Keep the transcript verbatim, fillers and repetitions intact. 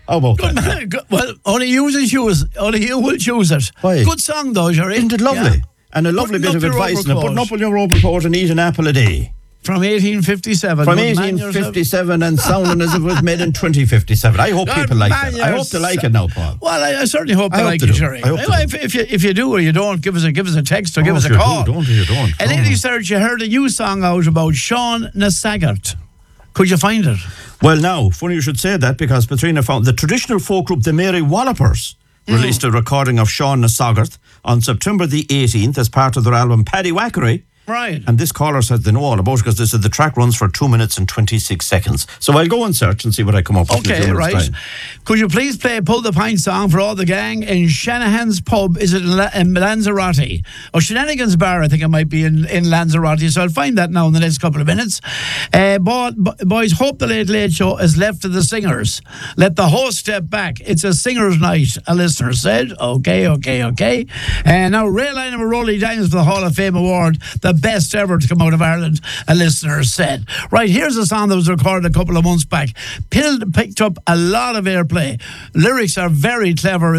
How about Good that? man. Good. Well, only you will choose. Only you will choose it. Why? Good song though, Jerry. Isn't it lovely? Yeah. And a lovely Putting bit up of your advice in it. overcoat. Putting up on your overcoat and eat an apple a day. From eighteen fifty-seven. From Good man eighteen yourself. fifty-seven and sounding as if it was made in twenty fifty-seven. I hope Good people like man that. I hope they like yourself. it now, Paul. Well, I, I certainly hope I they hope like they it, do. Jerry. I hope they Well, do. if, if you if you do or you don't, give us a give us a text or give Oh, us a if you do, call. don't, if you don't. And Oh. Eddie Serge, you heard a new song out about Sean Nasaggart. Could you find it? Well, now, funny you should say that, because Petrina found the traditional folk group, the Mary Wallopers, Mm. released a recording of Sean Nasaggart on September the eighteenth as part of their album Paddy Wackery. Right. And this caller said they know all about it, because they said the track runs for two minutes and twenty-six seconds. So I'll go and search and see what I come up with. in a Okay, few minutes' right. time. Could you please play Pull the Pint song for all the gang in Shanahan's Pub? Is it in, La- in Lanzarote? Or Shenanigans Bar, I think it might be in, in Lanzarote. So I'll find that now in the next couple of minutes. Uh, but, but, boys, hope the Late Late Show is left to the singers. Let the host step back. It's a singer's night, a listener said. Okay, okay, okay. And now, Ray Lynham of Rolly Daniels for the Hall of Fame Award, the best ever to come out of Ireland, a listener said. Right, here's a song that was recorded a couple of months back. Pill picked up a lot of airplay. Lyrics are very clever.